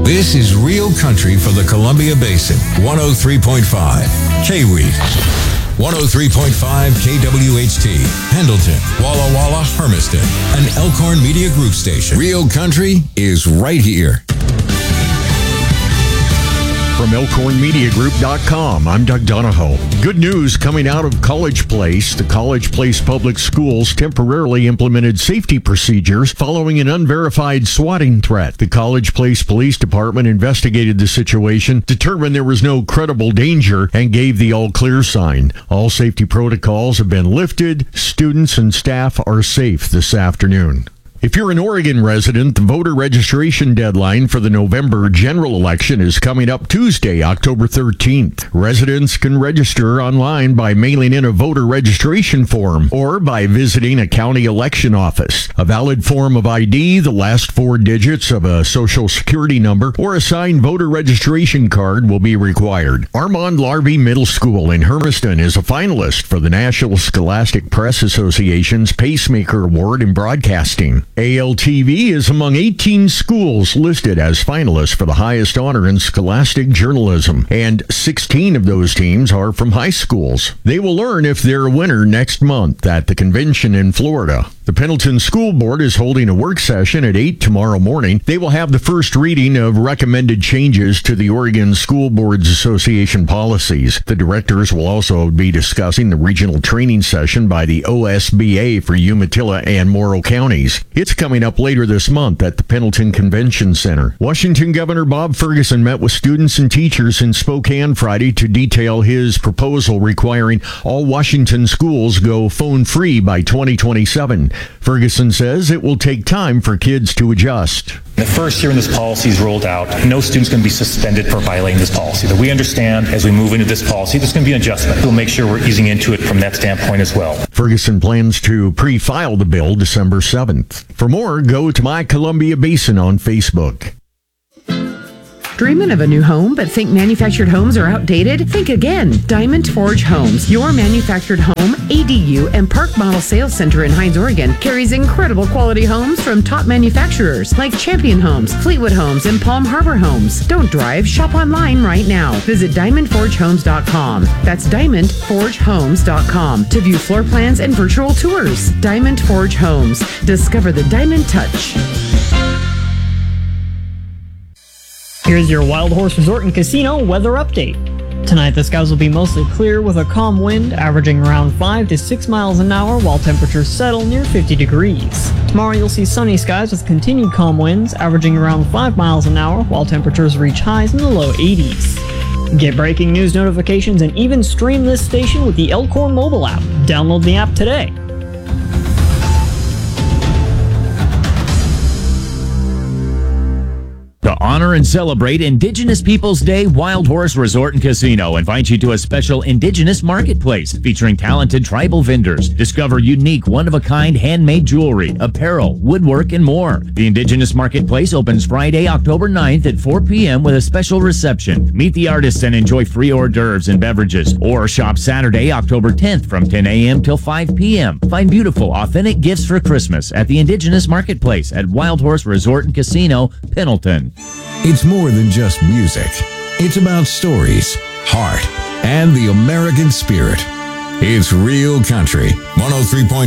This is Real Country for the Columbia Basin. 103.5 KWEET. 103.5 KWHT. Pendleton, Walla Walla, Hermiston. An Elkhorn Media Group station. Real Country is right here. From ElkhornMediaGroup.com, I'm Doug Donahoe. Good news coming out of College Place. The College Place Public Schools temporarily implemented safety procedures following an unverified swatting threat. The College Place Police Department investigated the situation, determined there was no credible danger, and gave the all-clear sign. All safety protocols have been lifted. Students and staff are safe this afternoon. If you're an Oregon resident, the voter registration deadline for the November general election is coming up Tuesday, October 13th. Residents can register online by mailing in a voter registration form or by visiting a county election office. A valid form of ID, the last 4 digits of a social security number, or a signed voter registration card will be required. Armand Larvey Middle School in Hermiston is a finalist for the National Scholastic Press Association's Pacemaker Award in Broadcasting. ALTV is among 18 schools listed as finalists for the highest honor in scholastic journalism, and 16 of those teams are from high schools. They will learn if they're a winner next month at the convention in Florida. The Pendleton School Board is holding a work session at 8 tomorrow morning. They will have the first reading of recommended changes to the Oregon School Boards Association policies. The directors will also be discussing the regional training session by the OSBA for Umatilla and Morrow counties. It's coming up later this month at the Pendleton Convention Center. Washington Governor Bob Ferguson met with students and teachers in Spokane Friday to detail his proposal requiring all Washington schools go phone-free by 2027. Ferguson says it will take time for kids to adjust. The first year when this policy is rolled out, no student's going to be suspended for violating this policy. That we understand as we move into this policy, there's going to be an adjustment. We'll make sure we're easing into it from that standpoint as well. Ferguson plans to pre-file the bill December 7th. For more, go to My Columbia Basin on Facebook. Dreaming of a new home but think manufactured homes are outdated? Think again. Diamond Forge Homes, your manufactured home, ADU, and park model sales center in Hines, Oregon, carries incredible quality homes from top manufacturers like Champion Homes, Fleetwood Homes, and Palm Harbor Homes. Don't drive, shop online right now. Visit DiamondForgeHomes.com. That's DiamondForgeHomes.com to view floor plans and virtual tours. Diamond Forge Homes. Discover the Diamond Touch. Here's your Wild Horse Resort and Casino weather update. Tonight, the skies will be mostly clear with a calm wind averaging around 5 to 6 miles an hour while temperatures settle near 50 degrees. Tomorrow, you'll see sunny skies with continued calm winds averaging around 5 miles an hour while temperatures reach highs in the low 80s. Get breaking news notifications and even stream this station with the Elkhorn mobile app. Download the app today. To honor and celebrate Indigenous Peoples Day, Wild Horse Resort and Casino invites you to a special Indigenous Marketplace featuring talented tribal vendors. Discover unique, one-of-a-kind handmade jewelry, apparel, woodwork, and more. The Indigenous Marketplace opens Friday, October 9th at 4 p.m. with a special reception. Meet the artists and enjoy free hors d'oeuvres and beverages. Or shop Saturday, October 10th from 10 a.m. till 5 p.m. Find beautiful, authentic gifts for Christmas at the Indigenous Marketplace at Wild Horse Resort and Casino, Pendleton. It's more than just music. It's about stories, heart, and the American spirit. It's Real Country. 103.5